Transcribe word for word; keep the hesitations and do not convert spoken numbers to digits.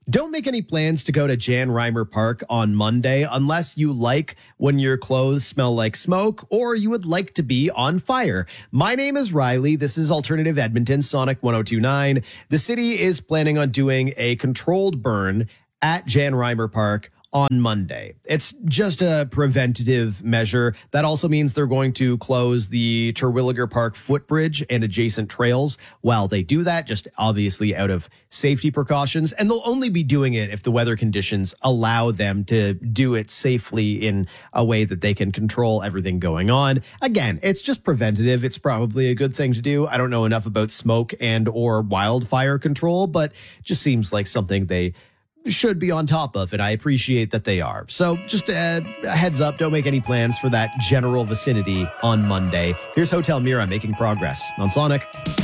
Don't make any plans to go to Jan Reimer Park on Monday unless you like when your clothes smell like smoke or you would like to be on fire. My name is Riley. This is Alternative Edmonton, Sonic one oh two point nine. The city is planning on doing a controlled burn at Jan Reimer Park on Monday. It's just a preventative measure. That also means they're going to close the Terwilliger Park footbridge and adjacent trails while they do that, just obviously out of safety precautions. And they'll only be doing it if the weather conditions allow them to do it safely in a way that they can control everything going on. Again, it's just preventative. It's probably a good thing to do. I don't know enough about smoke and or wildfire control, but it just seems like something they should be on top of, and I appreciate that they are. So just a, a heads up, don't make any plans for that general vicinity on Monday. Here's Hotel Mira making progress on Sonic.